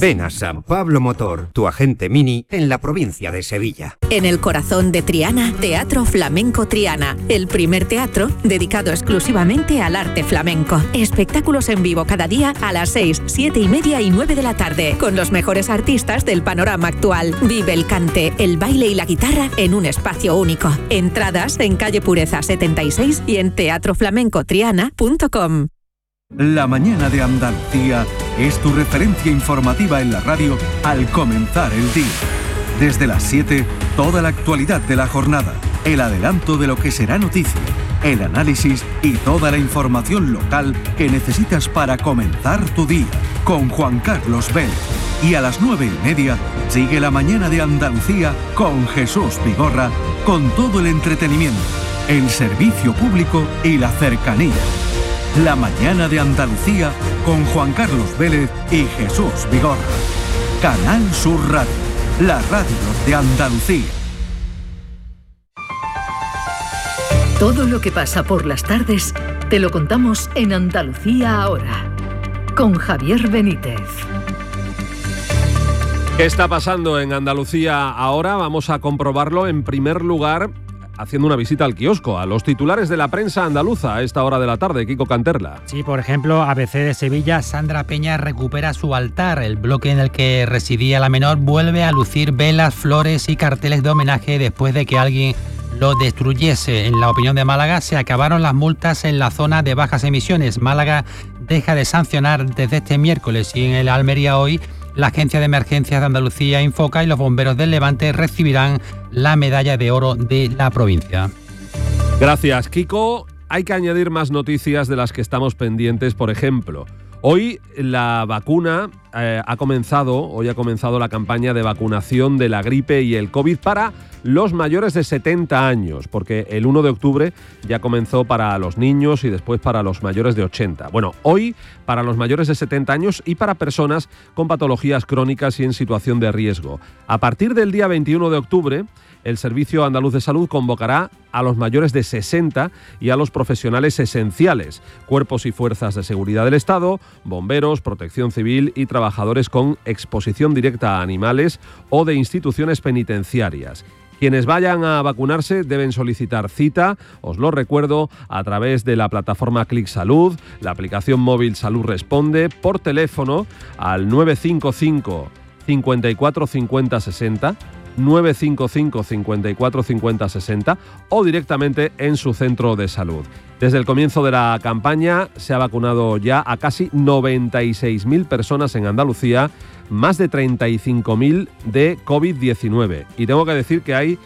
Ven a San Pablo Motor, tu agente Mini en la provincia de Sevilla. En el corazón de Triana, Teatro Flamenco Triana, el primer teatro dedicado exclusivamente al arte flamenco. Espectáculos en vivo cada día a las 6, 7 y media y 9 de la tarde, con los mejores artistas del panorama actual. Vive el cante, el baile y la guitarra en un espacio único. Entradas en calle Pureza 76 y en teatroflamencotriana.com. La mañana de Andalucía es tu referencia informativa en la radio al comenzar el día. Desde las 7, toda la actualidad de la jornada, el adelanto de lo que será noticia, el análisis y toda la información local que necesitas para comenzar tu día, con Juan Carlos Vélez. Y a las 9:30 sigue la mañana de Andalucía con Jesús Vigorra, con todo el entretenimiento, el servicio público y la cercanía. La mañana de Andalucía con Juan Carlos Vélez y Jesús Vigorra. Canal Sur Radio, la radio de Andalucía. Todo lo que pasa por las tardes te lo contamos en Andalucía ahora, con Javier Benítez. ¿Qué está pasando en Andalucía ahora? Vamos a comprobarlo en primer lugar haciendo una visita al kiosco, a los titulares de la prensa andaluza a esta hora de la tarde. Kiko Canterla. Sí, por ejemplo, ABC de Sevilla, Sandra Peña recupera su altar. El bloque en el que residía la menor vuelve a lucir velas, flores y carteles de homenaje después de que alguien lo destruyese. En la opinión de Málaga, se acabaron las multas en la zona de bajas emisiones. Málaga deja de sancionar desde este miércoles, y en el Almería hoy la Agencia de Emergencias de Andalucía, Infoca, y los bomberos del Levante recibirán la medalla de oro de la provincia. Gracias, Kiko. Hay que añadir más noticias de las que estamos pendientes. Por ejemplo, hoy la vacuna ha comenzado la campaña de vacunación de la gripe y el COVID para los mayores de 70 años, porque el 1 de octubre ya comenzó para los niños y después para los mayores de 80. Bueno, hoy para los mayores de 70 años y para personas con patologías crónicas y en situación de riesgo. A partir del día 21 de octubre, el Servicio Andaluz de Salud convocará a los mayores de 60 y a los profesionales esenciales, cuerpos y fuerzas de seguridad del Estado, bomberos, protección civil y trabajadores con exposición directa a animales o de instituciones penitenciarias. Quienes vayan a vacunarse deben solicitar cita, os lo recuerdo, a través de la plataforma Clic Salud, la aplicación móvil Salud Responde, por teléfono al 955 54 50 60, 955 54 50 60 o directamente en su centro de salud. Desde el comienzo de la campaña se ha vacunado ya a casi 96.000 personas en Andalucía, más de 35.000 de COVID-19. Y tengo que decir que hay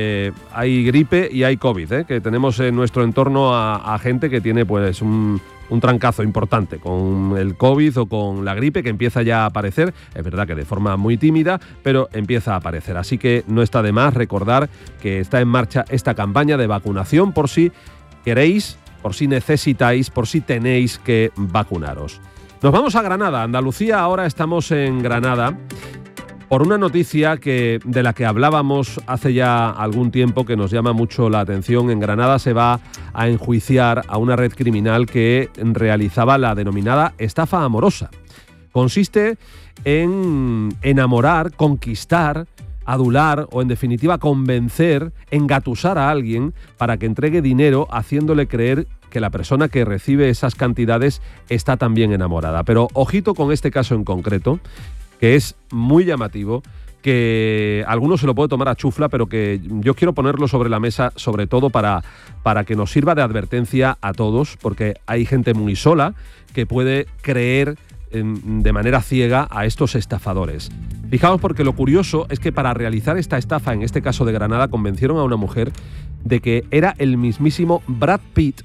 gripe y hay COVID, que tenemos en nuestro entorno a gente que tiene pues un trancazo importante con el COVID o con la gripe, que empieza ya a aparecer. Es verdad que de forma muy tímida, pero empieza a aparecer. Así que no está de más recordar que está en marcha esta campaña de vacunación por si queréis, por si necesitáis, por si tenéis que vacunaros. Nos vamos a Granada, Andalucía. Ahora estamos en Granada por una noticia de la que hablábamos hace ya algún tiempo, que nos llama mucho la atención. En Granada se va a enjuiciar a una red criminal que realizaba la denominada estafa amorosa. Consiste en enamorar, conquistar, adular o, en definitiva, convencer, engatusar a alguien para que entregue dinero, haciéndole creer que la persona que recibe esas cantidades está también enamorada. Pero ojito con este caso en concreto, que es muy llamativo, que algunos se lo puede tomar a chufla, pero que yo quiero ponerlo sobre la mesa, sobre todo para que nos sirva de advertencia a todos, porque hay gente muy sola que puede creer de manera ciega a estos estafadores. Fijaos, porque lo curioso es que para realizar esta estafa, en este caso de Granada, convencieron a una mujer de que era el mismísimo Brad Pitt,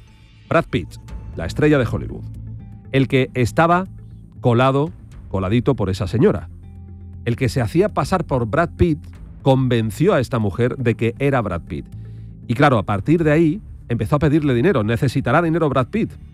la estrella de Hollywood, el que estaba coladito por esa señora. El que se hacía pasar por Brad Pitt convenció a esta mujer de que era Brad Pitt. Y claro, a partir de ahí empezó a pedirle dinero. ¿Necesitará dinero Brad Pitt?